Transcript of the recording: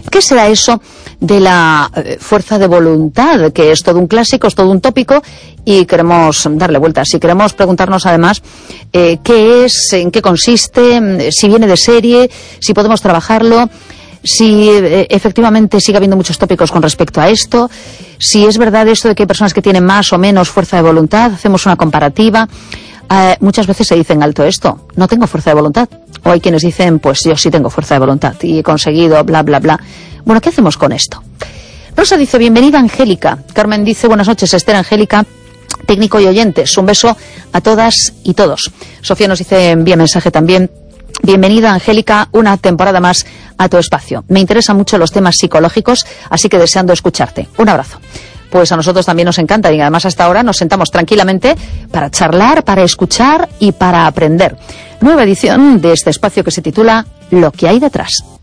¿Qué será eso de la fuerza de voluntad? Que es todo un clásico, es todo un tópico y queremos darle vueltas. Y queremos preguntarnos además qué es, en qué consiste, si viene de serie, si podemos trabajarlo, si efectivamente sigue habiendo muchos tópicos con respecto a esto, si es verdad esto de que hay personas que tienen más o menos fuerza de voluntad, hacemos una comparativa. Muchas veces se dice en alto esto, no tengo fuerza de voluntad. O hay quienes dicen, pues yo sí tengo fuerza de voluntad y he conseguido bla, bla, bla. Bueno, ¿qué hacemos con esto? Rosa dice, bienvenida Angélica. Carmen dice, buenas noches, Esther, Angélica, técnico y oyentes. Un beso a todas y todos. Sofía nos dice, envía mensaje también. Bienvenida, Angélica, una temporada más a tu espacio. Me interesan mucho los temas psicológicos, así que deseando escucharte. Un abrazo. Pues a nosotros también nos encanta y además hasta ahora nos sentamos tranquilamente para charlar, para escuchar y para aprender. Nueva edición de este espacio que se titula Lo que hay detrás.